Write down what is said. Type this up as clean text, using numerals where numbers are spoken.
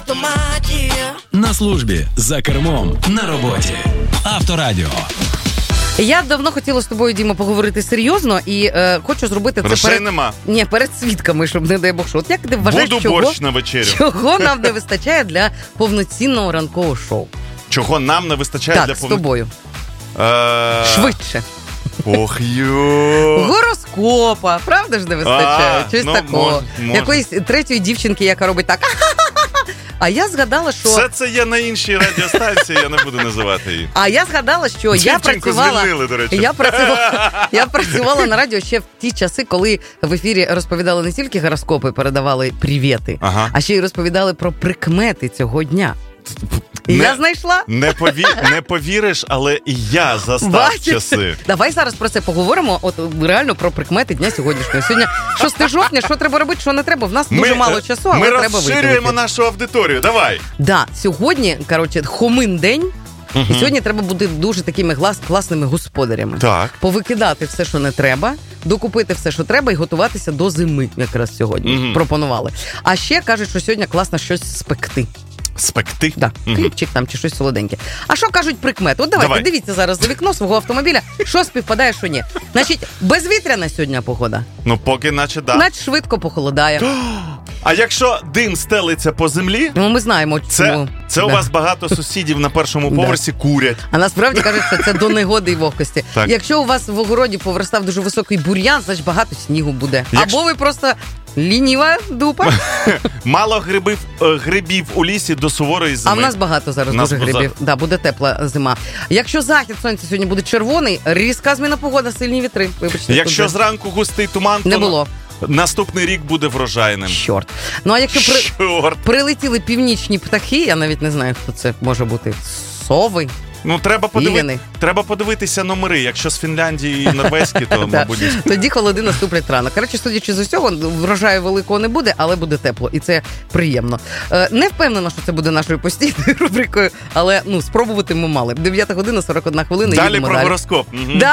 автоматі. На службі, за кермом, на роботі. Авторадіо. Я давно хотіла з тобою, Діма, поговорити серйозно і хочу зробити це Грошей нема. Ні, перед свідками, щоб не дай Бог, що. От як ти вважаєш, Буду борщ на вечерю. чого нам не вистачає для повноцінного ранкового шоу? Чого нам не вистачає Так, для з тобою. Швидше. Ох, йо. Гороскопа, правда ж не вистачає? Щось такого. може. Якоїсь третьої дівчинки, яка робить так. А я згадала, що... Все це є на іншій радіостанції, я не буду називати її. А я згадала, що Дівчинку звільнили, до речі. Я працювала на радіо ще в ті часи, коли в ефірі розповідали не тільки гороскопи, передавали привіти, а ще й розповідали про прикмети цього дня. Я знайшла. Не повіриш, але і я застав часи. Давай зараз про це поговоримо, от реально про прикмети дня сьогоднішнього. Сьогодні 6 жовтня, що треба робити, що не треба. В нас дуже мало часу, але треба витримати. Ми розширюємо нашу аудиторію, давай. Да, сьогодні, хомин день. І сьогодні треба бути дуже такими класними господарями. Так. Повикидати все, що не треба, докупити все, що треба, і готуватися до зими, якраз сьогодні пропонували. А ще кажуть, що сьогодні класно щось спекти. Спекти? Так, хлібчик там чи щось солоденьке. А що кажуть прикмети? От давайте, дивіться зараз за вікно свого автомобіля, що співпадає, що ні. Значить, безвітряна сьогодні погода. Ну, поки наче да. Наче швидко похолодає. А якщо дим стелиться по землі, ну, ми знаємо, чому. Це у вас багато сусідів на першому поверсі курять. А насправді кажуть, що це до негоди і вогкості. Так. Якщо у вас в огороді повиростав дуже високий бур'ян, значить багато снігу буде. Або ви просто лініва дупа. Мало грибів у лісі до суворої зими. А в нас багато зараз дуже грибів. Да, буде тепла зима. Якщо захід сонця сьогодні буде червоний, різка зміна погода, сильні вітри. Вибачте. Якщо зранку густий туман, не було. Наступний рік буде врожайним. Чорт. Ну а якщо прилетіли північні птахи, я навіть не знаю, хто це може бути. Сови. Ну, треба подивитися номери. Якщо з Фінляндії і норвезькі, то, мабуть... Тоді холоди наступлять рано. Коротше, судячи з усього, врожаю великого не буде, але буде тепло. І це приємно. Не впевнена, що це буде нашою постійною рубрикою, але спробувати ми мали. 9 година, 41 хвилина. Далі про гороскоп.